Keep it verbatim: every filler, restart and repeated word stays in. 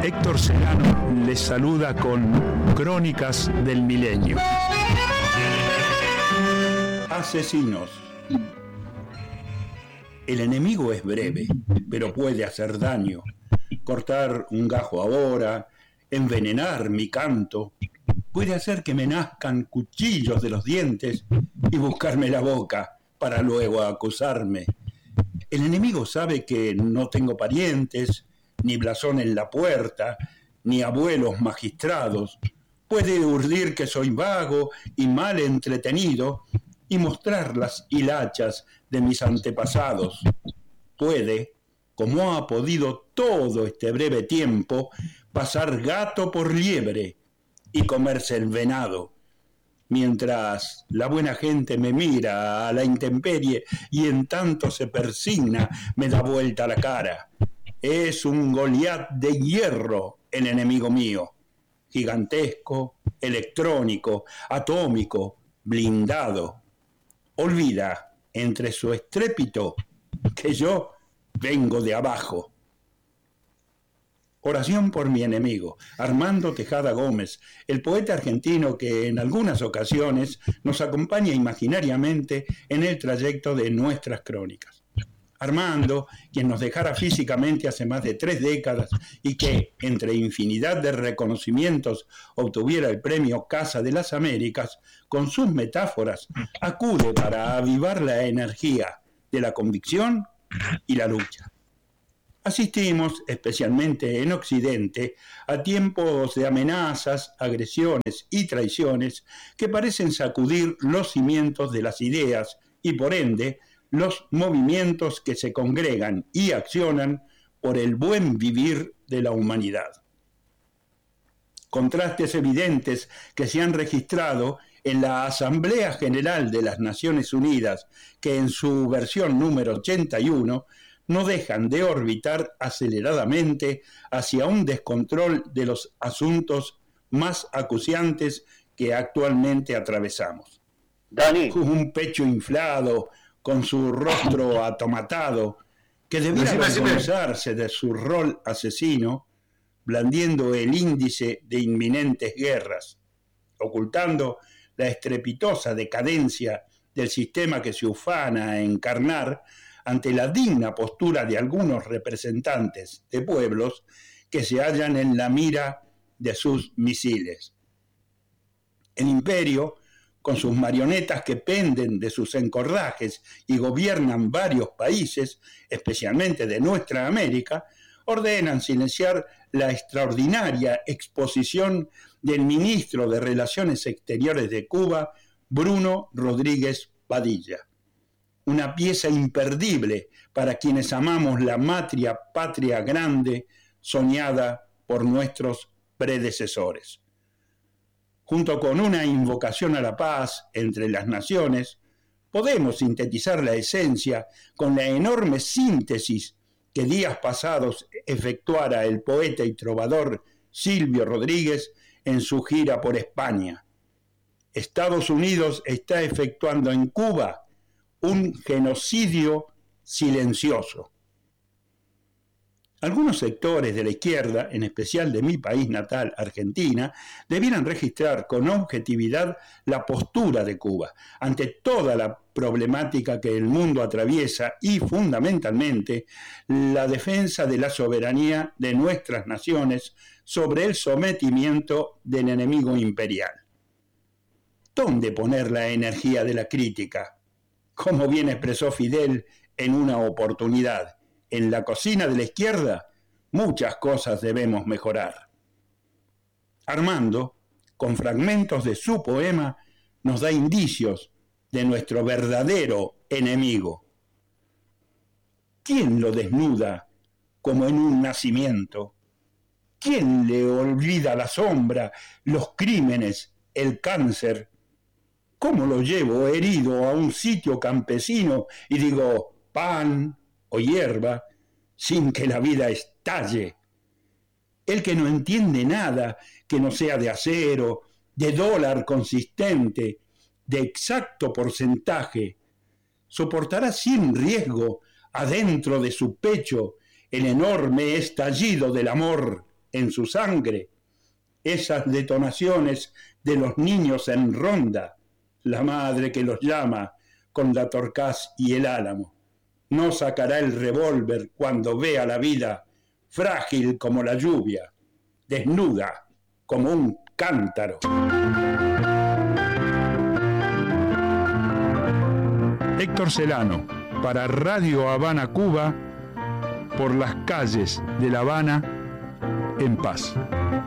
Héctor Serrano les saluda con Crónicas del Milenio. Asesinos. El enemigo es breve, pero puede hacer daño. Cortar un gajo ahora, envenenar mi canto, puede hacer que me nazcan cuchillos de los dientes y buscarme la boca para luego acusarme. El enemigo sabe que no tengo parientes, ni blasón en la puerta, ni abuelos magistrados. Puede urdir que soy vago y mal entretenido y mostrar las hilachas de mis antepasados. Puede, como ha podido todo este breve tiempo, pasar gato por liebre y comerse el venado, mientras la buena gente me mira a la intemperie y en tanto se persigna, me da vuelta la cara. Es un Goliat de hierro el enemigo mío, gigantesco, electrónico, atómico, blindado. Olvida entre su estrépito que yo vengo de abajo. Oración por mi enemigo, Armando Tejada Gómez, el poeta argentino que en algunas ocasiones nos acompaña imaginariamente en el trayecto de nuestras crónicas. Armando, quien nos dejara físicamente hace más de tres décadas y que, entre infinidad de reconocimientos, obtuviera el premio Casa de las Américas, con sus metáforas acude para avivar la energía de la convicción y la lucha. Asistimos, especialmente en Occidente, a tiempos de amenazas, agresiones y traiciones que parecen sacudir los cimientos de las ideas y, por ende, los movimientos que se congregan y accionan por el buen vivir de la humanidad. Contrastes evidentes que se han registrado en la Asamblea General de las Naciones Unidas, que en su versión número ochenta y uno no dejan de orbitar aceleradamente hacia un descontrol de los asuntos más acuciantes que actualmente atravesamos. Dani. Un pecho inflado, con su rostro atomatado, que debiera avergonzarse de su rol asesino, blandiendo el índice de inminentes guerras, ocultando la estrepitosa decadencia del sistema que se ufana a encarnar ante la digna postura de algunos representantes de pueblos que se hallan en la mira de sus misiles. El imperio, con sus marionetas que penden de sus encordajes y gobiernan varios países, especialmente de nuestra América, ordenan silenciar la extraordinaria exposición del ministro de Relaciones Exteriores de Cuba, Bruno Rodríguez Padilla. Una pieza imperdible para quienes amamos la matria patria grande soñada por nuestros predecesores. Junto con una invocación a la paz entre las naciones, podemos sintetizar la esencia con la enorme síntesis que días pasados efectuara el poeta y trovador Silvio Rodríguez en su gira por España. Estados Unidos está efectuando en Cuba un genocidio silencioso. Algunos sectores de la izquierda, en especial de mi país natal, Argentina, debieran registrar con objetividad la postura de Cuba ante toda la problemática que el mundo atraviesa y, fundamentalmente, la defensa de la soberanía de nuestras naciones sobre el sometimiento del enemigo imperial. ¿Dónde poner la energía de la crítica? Como bien expresó Fidel en una oportunidad, en la cocina de la izquierda, muchas cosas debemos mejorar. Armando, con fragmentos de su poema, nos da indicios de nuestro verdadero enemigo. ¿Quién lo desnuda como en un nacimiento? ¿Quién le olvida la sombra, los crímenes, el cáncer? ¿Cómo lo llevo herido a un sitio campesino y digo pan o hierba sin que la vida estalle? El que no entiende nada que no sea de acero, de dólar consistente, de exacto porcentaje, soportará sin riesgo adentro de su pecho el enorme estallido del amor en su sangre, esas detonaciones de los niños en ronda, la madre que los llama con la torcaz y el álamo. No sacará el revólver cuando vea la vida frágil como la lluvia, desnuda como un cántaro. Héctor Celano, para Radio Habana, Cuba, por las calles de La Habana, en paz.